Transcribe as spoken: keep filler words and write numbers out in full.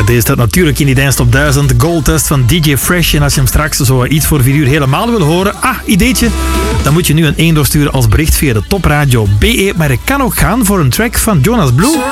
Deze staat natuurlijk in die Dance Top duizend. Gold Dust van D J Fresh. En als je hem straks zo iets voor vier uur helemaal wil horen, ah, ideetje, dan moet je nu een één doorsturen als bericht via de Top Radio B E. Maar ik kan ook gaan voor een track van Jonas Blue.